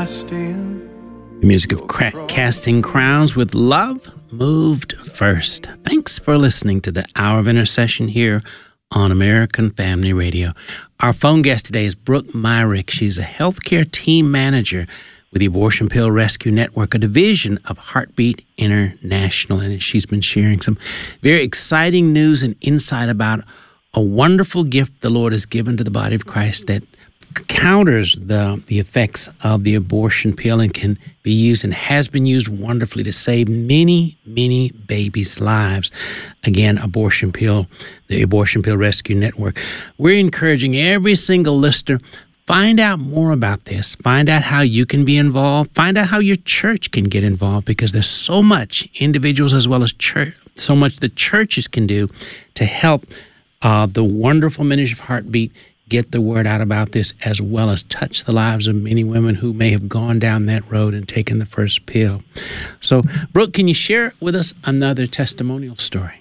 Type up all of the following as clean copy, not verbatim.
The music of Casting Crowns with Love Moved First. Thanks for listening to the Hour of Intercession here on American Family Radio. Our phone guest today is Brooke Myrick. She's a healthcare team manager with the Abortion Pill Rescue Network, a division of Heartbeat International. And she's been sharing some very exciting news and insight about a wonderful gift the Lord has given to the body of Christ that counters the effects of the abortion pill and can be used and has been used wonderfully to save many, many babies' lives. Again, Abortion Pill, the Abortion Pill Rescue Network. We're encouraging every single listener, find out more about this. Find out how you can be involved. Find out how your church can get involved, because there's so much individuals as well as church, so much the churches can do to help the wonderful ministry of Heartbeat get the word out about this, as well as touch the lives of many women who may have gone down that road and taken the first pill. So, Brooke, can you share with us another testimonial story?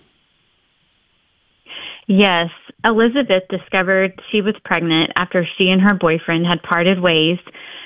Yes. Elizabeth discovered she was pregnant after she and her boyfriend had parted ways,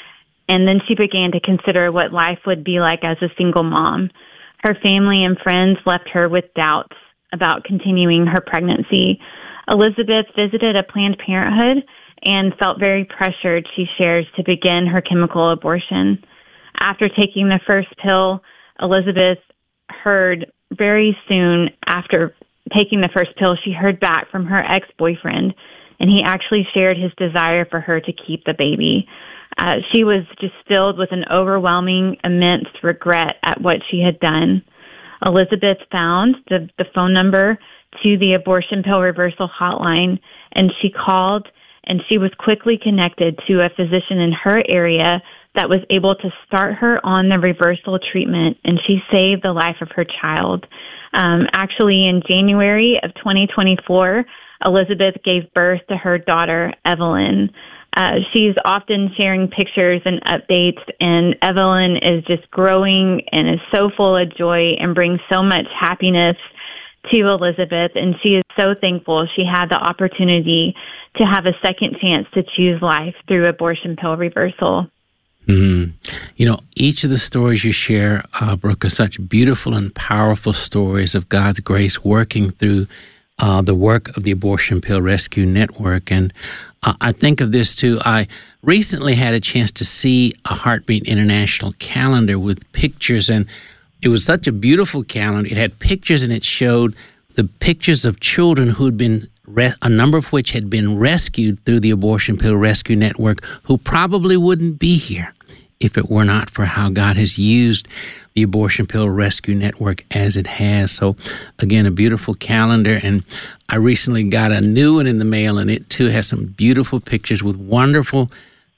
and then she began to consider what life would be like as a single mom. Her family and friends left her with doubts about continuing her pregnancy. Elizabeth visited a Planned Parenthood and felt very pressured, she shares, to begin her chemical abortion. After taking the first pill, Elizabeth heard very soon after taking the first pill, she heard back from her ex-boyfriend, and he actually shared his desire for her to keep the baby. She was just filled with an overwhelming, immense regret at what she had done. Elizabeth found the phone number to the Abortion Pill Reversal Hotline, and she called, and she was quickly connected to a physician in her area that was able to start her on the reversal treatment, and she saved the life of her child. Actually, in January of 2024, Elizabeth gave birth to her daughter, Evelyn. She's often sharing pictures and updates, and Evelyn is just growing and is so full of joy and brings so much happiness to Elizabeth, and she is so thankful she had the opportunity to have a second chance to choose life through abortion pill reversal. Mm-hmm. You know, each of the stories you share, Brooke, are such beautiful and powerful stories of God's grace working through the work of the Abortion Pill Rescue Network. And I think of this too. I recently had a chance to see a Heartbeat International calendar with pictures, and it was such a beautiful calendar. It had pictures, and it showed the pictures of children who had been, a number of which had been rescued through the Abortion Pill Rescue Network, who probably wouldn't be here if it were not for how God has used the Abortion Pill Rescue Network as it has. So, again, a beautiful calendar. And I recently got a new one in the mail, and it, too, has some beautiful pictures with wonderful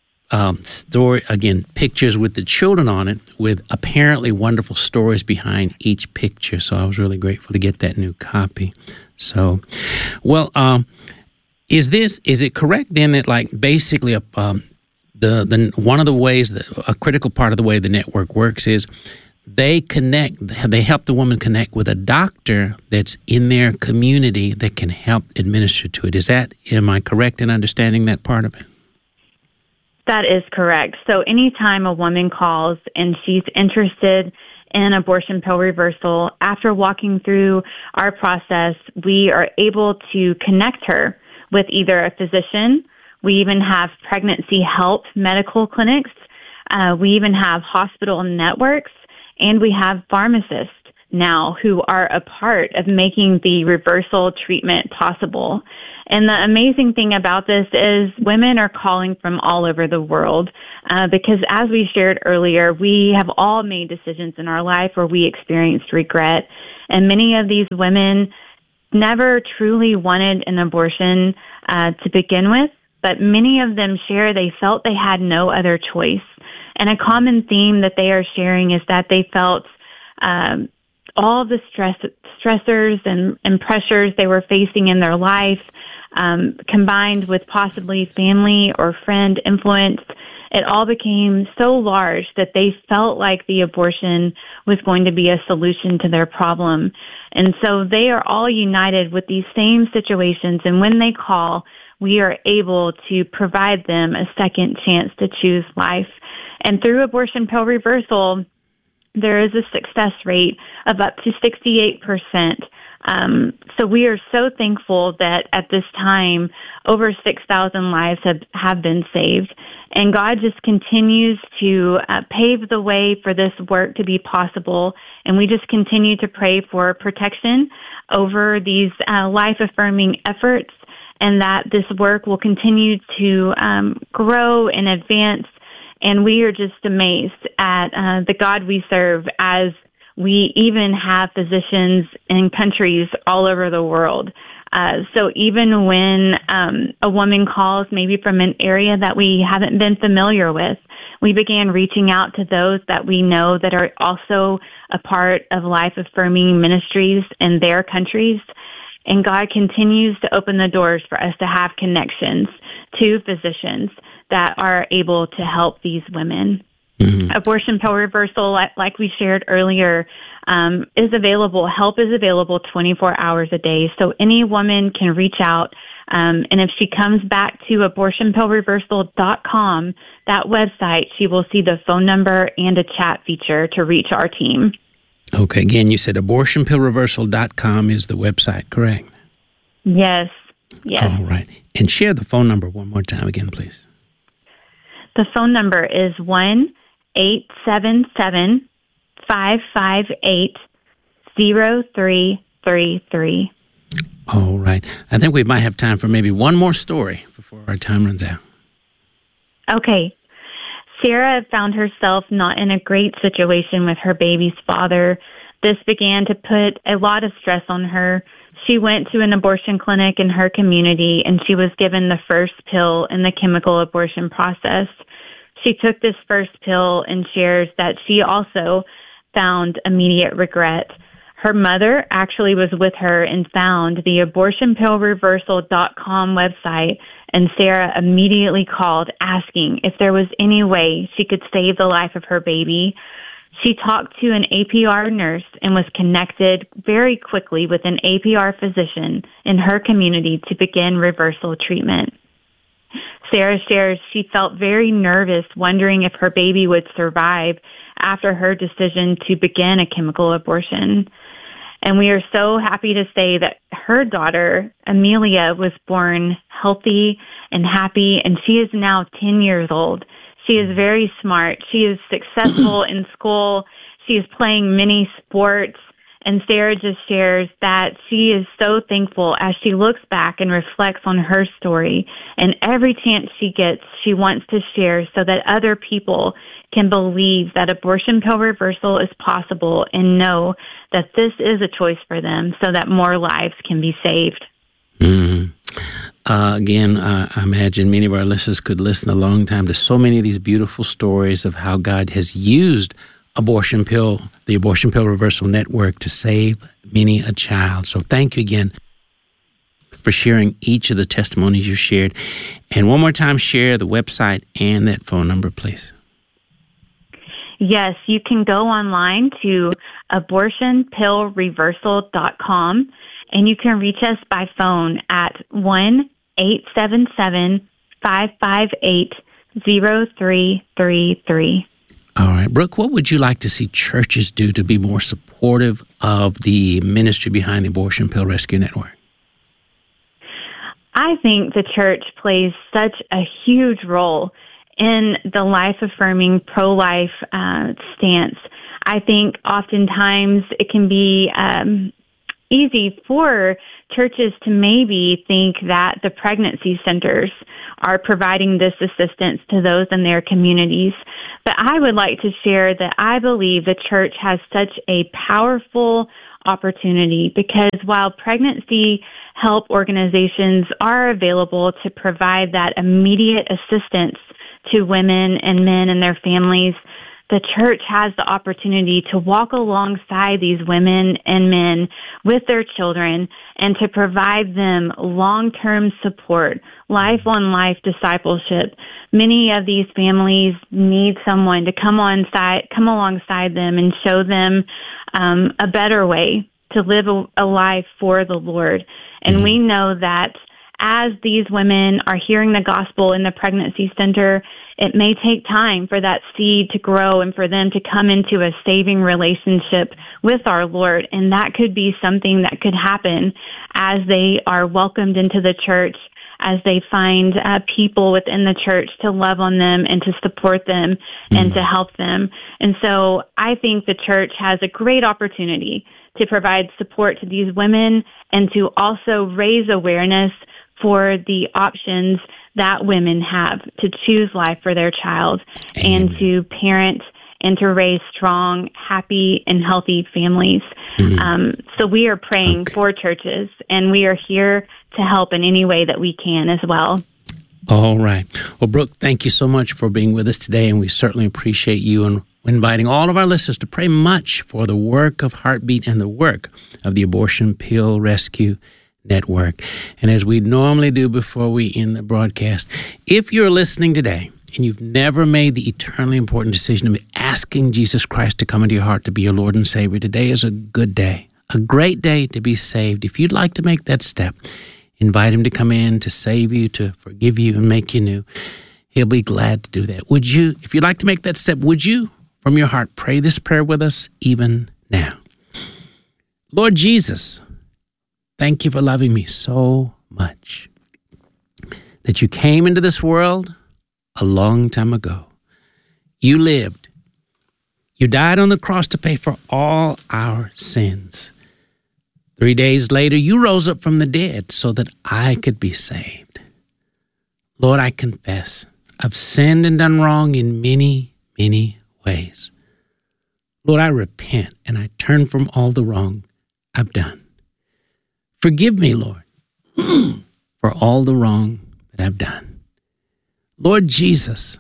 story, again, pictures with the children on it, with apparently wonderful stories behind each picture. So I was really grateful to get that new copy. So, well, is it correct then that, like, basically the one of the ways that a critical part of the way the network works is they help the woman connect with a doctor that's in their community that can help administer to it. Am I correct in understanding that part of it? That is correct. So anytime a woman calls and she's interested in abortion pill reversal, after walking through our process, we are able to connect her with either a physician. We even have pregnancy help medical clinics. We even have hospital networks, and we have pharmacists now who are a part of making the reversal treatment possible. And the amazing thing about this is women are calling from all over the world because, as we shared earlier, we have all made decisions in our life where we experienced regret. And many of these women never truly wanted an abortion to begin with, but many of them share they felt they had no other choice. And a common theme that they are sharing is that they felt all the stressors and pressures they were facing in their life, combined with possibly family or friend influence, it all became so large that they felt like the abortion was going to be a solution to their problem. And so they are all united with these same situations. And when they call, we are able to provide them a second chance to choose life. And through abortion pill reversal, there is a success rate of up to 68%. So we are so thankful that at this time, over 6,000 lives have been saved. And God just continues to pave the way for this work to be possible. And we just continue to pray for protection over these life-affirming efforts, and that this work will continue to grow and advance. And we are just amazed at the God we serve, as we even have physicians in countries all over the world. So even when a woman calls maybe from an area that we haven't been familiar with, we began reaching out to those that we know that are also a part of life-affirming ministries in their countries. And God continues to open the doors for us to have connections to physicians that are able to help these women. Mm-hmm. Abortion pill reversal, like we shared earlier, is available. Help is available 24 hours a day. So any woman can reach out. And if she comes back to abortionpillreversal.com, that website, she will see the phone number and a chat feature to reach our team. Okay. Again, you said abortionpillreversal.com is the website, correct? Yes. Yes. All right. And share the phone number one more time again, please. The phone number is 1-877-558-0333. All right. I think we might have time for maybe one more story before our time runs out. Okay. Sarah found herself not in a great situation with her baby's father. This began to put a lot of stress on her. She went to an abortion clinic in her community, and she was given the first pill in the chemical abortion process. She took this first pill and shares that she also found immediate regret. Her mother actually was with her and found the abortionpillreversal.com website, and Sarah immediately called asking if there was any way she could save the life of her baby. She talked to an APR nurse and was connected very quickly with an APR physician in her community to begin reversal treatment. Sarah shares she felt very nervous, wondering if her baby would survive after her decision to begin a chemical abortion. And we are so happy to say that her daughter, Amelia, was born healthy and happy, and she is now 10 years old. She is very smart. She is successful in school. She is playing many sports. And Sarah just shares that she is so thankful as she looks back and reflects on her story. And every chance she gets, she wants to share so that other people can believe that abortion pill reversal is possible and know that this is a choice for them so that more lives can be saved. Mm-hmm. Again, I imagine many of our listeners could listen a long time to so many of these beautiful stories of how God has used Abortion Pill, the Abortion Pill Reversal Network, to save many a child. So thank you again for sharing each of the testimonies you shared. And one more time, share the website and that phone number, please. Yes, you can go online to abortionpillreversal.com, and you can reach us by phone at 1-877-558-0333. All right. Brooke, what would you like to see churches do to be more supportive of the ministry behind the Abortion Pill Rescue Network? I think the church plays such a huge role in the life-affirming pro-life stance. I think oftentimes it can be easy for churches to maybe think that the pregnancy centers are providing this assistance to those in their communities. But I would like to share that I believe the church has such a powerful opportunity, because while pregnancy help organizations are available to provide that immediate assistance to women and men and their families, the church has the opportunity to walk alongside these women and men with their children and to provide them long-term support, life-on-life discipleship. Many of these families need someone to come alongside them and show them a better way to live a life for the Lord. And we know that as these women are hearing the gospel in the pregnancy center, it may take time for that seed to grow and for them to come into a saving relationship with our Lord. And that could be something that could happen as they are welcomed into the church, as they find people within the church to love on them and to support them and to help them. And so I think the church has a great opportunity to provide support to these women and to also raise awareness for the options that women have to choose life for their child and to parent and to raise strong, happy, and healthy families. So we are praying for churches, and we are here to help in any way that we can as well. All right. Well, Brooke, thank you so much for being with us today, and we certainly appreciate you and inviting all of our listeners to pray much for the work of Heartbeat and the work of the Abortion Pill Rescue Network. And as we normally do before we end the broadcast, if you're listening today and you've never made the eternally important decision of asking Jesus Christ to come into your heart to be your Lord and Savior, today is a good day, a great day to be saved. If you'd like to make that step, invite him to come in to save you, to forgive you, and make you new. He'll be glad to do that. Would you, if you'd like to make that step, would you, from your heart, pray this prayer with us even now? Lord Jesus, thank you for loving me so much that you came into this world a long time ago. You lived. You died on the cross to pay for all our sins. 3 days later, you rose up from the dead so that I could be saved. Lord, I confess I've sinned and done wrong in many, many ways. Lord, I repent and I turn from all the wrong I've done. Forgive me, Lord, for all the wrong that I've done. Lord Jesus,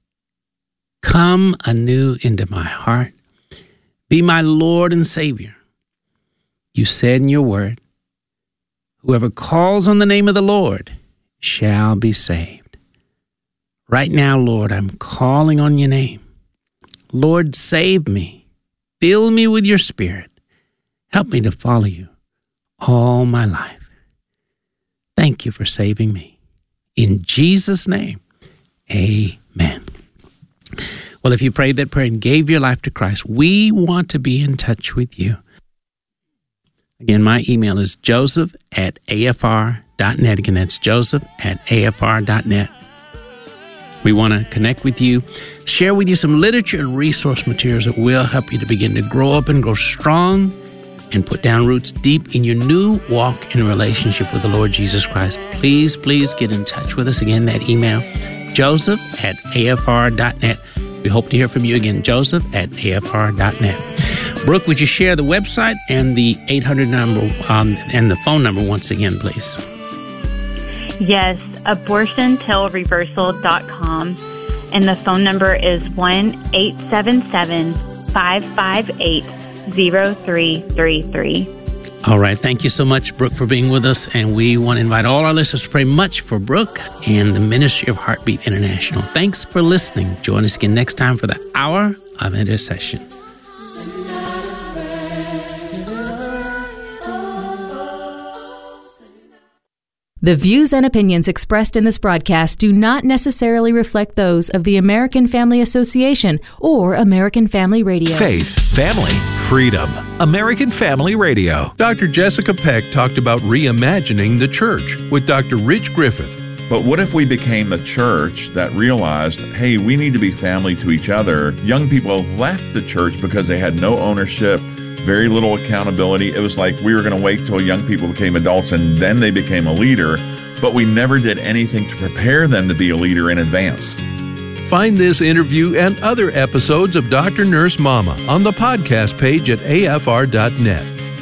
come anew into my heart. Be my Lord and Savior. You said in your word, whoever calls on the name of the Lord shall be saved. Right now, Lord, I'm calling on your name. Lord, save me. Fill me with your Spirit. Help me to follow you all my life. Thank you for saving me. In Jesus' name, amen. Well, if you prayed that prayer and gave your life to Christ, we want to be in touch with you. Again, my email is joseph@afr.net. Again, that's joseph@afr.net. We want to connect with you, share with you some literature and resource materials that will help you to begin to grow up and grow strong and put down roots deep in your new walk and relationship with the Lord Jesus Christ. Please, please get in touch with us. Again, that email, joseph@afr.net. We hope to hear from you again, joseph@afr.net. Brooke, would you share the website and the 800 number and the phone number once again, please? Yes, abortionpillreversal.com. And the phone number is 1-877-558-0333. All right. Thank you so much, Brooke, for being with us. And we want to invite all our listeners to pray much for Brooke and the Ministry of Heartbeat International. Thanks for listening. Join us again next time for the Hour of Intercession. The views and opinions expressed in this broadcast do not necessarily reflect those of the American Family Association or American Family Radio. Faith, family, freedom. American Family Radio. Dr. Jessica Peck talked about reimagining the church with Dr. Rich Griffith. But what if we became a church that realized, hey, we need to be family to each other? Young people left the church because they had no ownership, very little accountability. It was like we were going to wait till young people became adults and then they became a leader, but we never did anything to prepare them to be a leader in advance. Find this interview and other episodes of Dr. Nurse Mama on the podcast page at afr.net.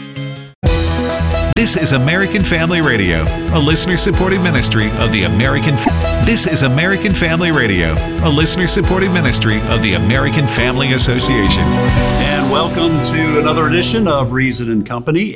This is American Family Radio, a listener-supported ministry of the American. This is American Family Radio, a listener-supported ministry of the American Family Association. And welcome to another edition of Reason and Company.